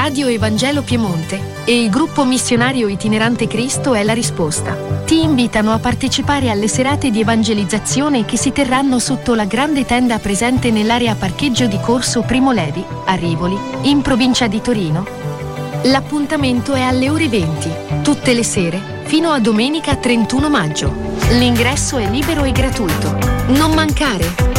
Radio Evangelo Piemonte e il gruppo missionario itinerante Cristo è la risposta. Ti invitano a partecipare alle serate di evangelizzazione che si terranno sotto la grande tenda presente nell'area parcheggio di Corso Primo Levi, a Rivoli, in provincia di Torino. L'appuntamento è alle ore 20, tutte le sere, fino a domenica 31 maggio. L'ingresso è libero e gratuito. Non mancare!